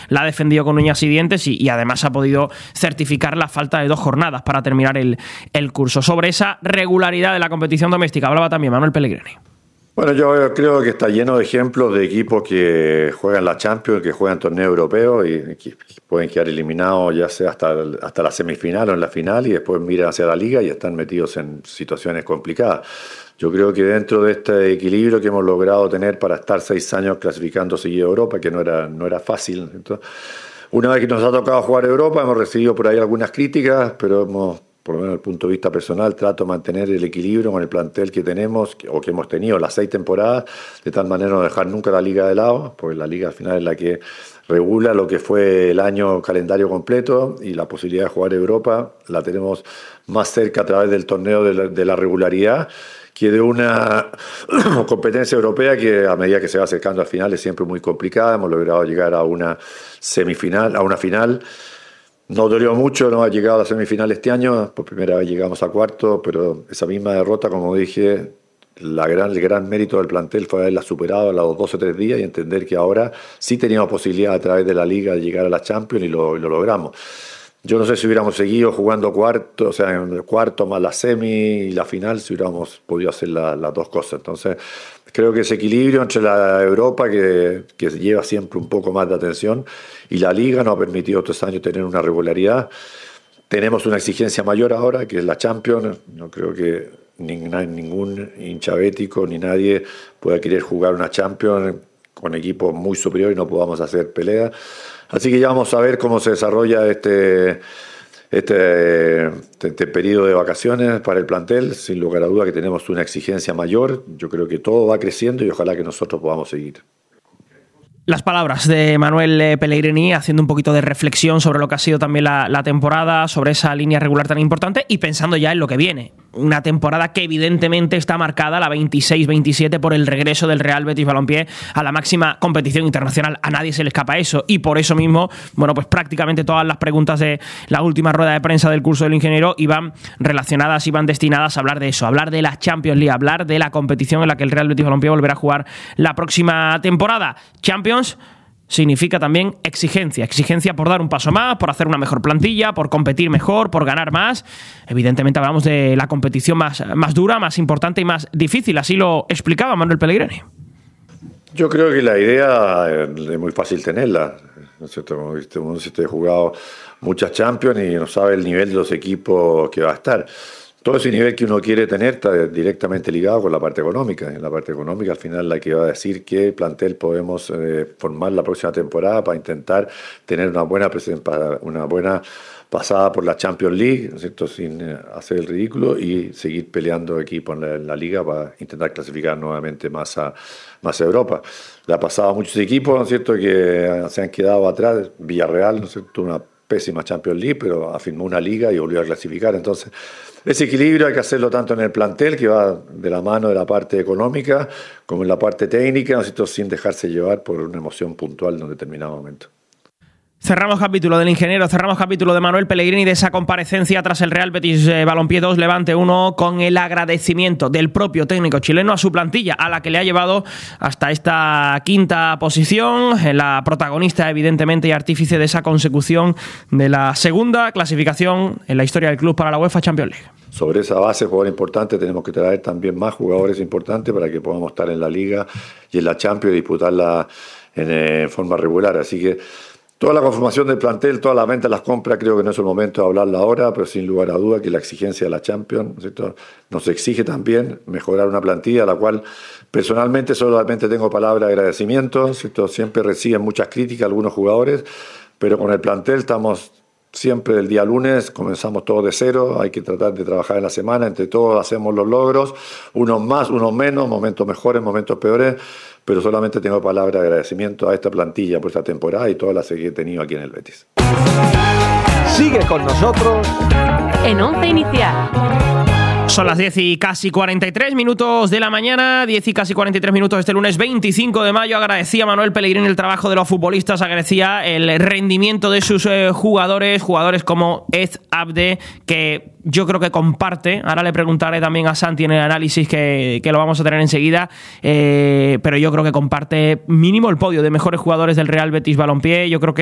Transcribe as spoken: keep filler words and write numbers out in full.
la ha defendido con uñas y dientes y, y además ha podido certificar la falta de dos jornadas para terminar el, el curso. Sobre esa regularidad de la competición doméstica hablaba también Manuel Pellegrini. Bueno, yo creo que está lleno de ejemplos de equipos que juegan la Champions, que juegan torneos europeos y que pueden quedar eliminados ya sea hasta, hasta la semifinal o en la final y después miran hacia la liga y están metidos en situaciones complicadas. Yo creo que dentro de este equilibrio que hemos logrado tener para estar seis años clasificando seguido a Europa, que no era, no era fácil. Entonces, una vez que nos ha tocado jugar a Europa, hemos recibido por ahí algunas críticas, pero hemos, por lo menos desde el punto de vista personal, trato de mantener el equilibrio con el plantel que tenemos o que hemos tenido las seis temporadas, de tal manera no dejar nunca la liga de lado, porque la liga al final es la que regula lo que fue el año calendario completo y la posibilidad de jugar a Europa la tenemos más cerca a través del torneo de la, de la regularidad que de una competencia europea que a medida que se va acercando al final es siempre muy complicada. Hemos logrado llegar a una semifinal, a una final. Nos dolió mucho no haber llegado a la semifinal este año, por primera vez llegamos a cuarto, pero esa misma derrota, como dije, la gran, el gran mérito del plantel fue haberla superado a los dos o tres días y entender que ahora sí teníamos posibilidad a través de la liga de llegar a la Champions y lo, y lo logramos. Yo no sé si hubiéramos seguido jugando cuarto, o sea, en el cuarto más la semi y la final, si hubiéramos podido hacer la, las dos cosas. Entonces, creo que ese equilibrio entre la Europa, que, que lleva siempre un poco más de atención, y la Liga nos ha permitido estos años tener una regularidad. Tenemos una exigencia mayor ahora, que es la Champions. No creo que ningún hincha bético ni nadie pueda querer jugar una Champions con equipos muy superiores y no podamos hacer pelea. Así que ya vamos a ver cómo se desarrolla este, este, este periodo de vacaciones para el plantel. Sin lugar a duda que tenemos una exigencia mayor. Yo creo que todo va creciendo y ojalá que nosotros podamos seguir. Las palabras de Manuel Pellegrini haciendo un poquito de reflexión sobre lo que ha sido también la, la temporada, sobre esa línea regular tan importante y pensando ya en lo que viene. Una temporada que evidentemente está marcada, la veintiséis veintisiete, por el regreso del Real Betis Balompié a la máxima competición internacional. A nadie se le escapa eso y por eso mismo, bueno, pues prácticamente todas las preguntas de la última rueda de prensa del curso del ingeniero iban relacionadas, iban destinadas a hablar de eso, a hablar de la Champions League, a hablar de la competición en la que el Real Betis Balompié volverá a jugar la próxima temporada. Champions significa también exigencia, exigencia por dar un paso más, por hacer una mejor plantilla, por competir mejor, por ganar más. Evidentemente hablamos de la competición más, más dura, más importante y más difícil, así lo explicaba Manuel Pellegrini. Yo creo que la idea es muy fácil tenerla, ¿no es cierto? Como viste, uno se ha jugado muchas Champions y no sabe el nivel de los equipos que va a estar. Todo ese nivel que uno quiere tener está directamente ligado con la parte económica. En la parte económica, al final, la que va a decir qué plantel podemos eh, formar la próxima temporada para intentar tener una buena, una buena pasada por la Champions League, ¿no es cierto? Sin eh, hacer el ridículo y seguir peleando equipos en la, en la liga para intentar clasificar nuevamente más a, más a Europa. Le ha pasado a muchos equipos, ¿no es cierto?, que se han quedado atrás. Villarreal, ¿no es cierto?, una pésima Champions League, pero afirmó una liga y volvió a clasificar. Entonces, ese equilibrio hay que hacerlo tanto en el plantel, que va de la mano de la parte económica, como en la parte técnica, ¿no es cierto?, sin dejarse llevar por una emoción puntual en un determinado momento. Cerramos capítulo del ingeniero, cerramos capítulo de Manuel Pellegrini, de esa comparecencia tras el Real Betis eh, Balompié dos, Levante uno, con el agradecimiento del propio técnico chileno a su plantilla, a la que le ha llevado hasta esta quinta posición, la protagonista evidentemente y artífice de esa consecución de la segunda clasificación en la historia del club para la UEFA Champions League. Sobre esa base, jugador importante, tenemos que traer también más jugadores importantes para que podamos estar en la Liga y en la Champions y disputarla en, en forma regular, así que toda la conformación del plantel, todas las ventas, las compras, creo que no es el momento de hablarla ahora, pero sin lugar a duda que la exigencia de la Champions, ¿cierto?, nos exige también mejorar una plantilla a la cual personalmente solamente tengo palabras de agradecimiento, ¿cierto? Siempre reciben muchas críticas algunos jugadores, pero con el plantel estamos siempre el día lunes, comenzamos todos de cero, hay que tratar de trabajar en la semana, entre todos hacemos los logros, unos más, unos menos, momentos mejores, momentos peores, pero solamente tengo palabras de agradecimiento a esta plantilla por esta temporada y todas las que he tenido aquí en el Betis. Sigue con nosotros en Once Inicial. Son las diez y casi cuarenta y tres minutos de la mañana, diez y casi cuarenta y tres minutos este lunes veinticinco de mayo. Agradecía a Manuel Pellegrini el trabajo de los futbolistas, agradecía el rendimiento de sus eh, jugadores, jugadores como Ed Abde, que yo creo que comparte, ahora le preguntaré también a Santi en el análisis que, que lo vamos a tener enseguida, eh, pero yo creo que comparte mínimo el podio de mejores jugadores del Real Betis Balompié. Yo creo que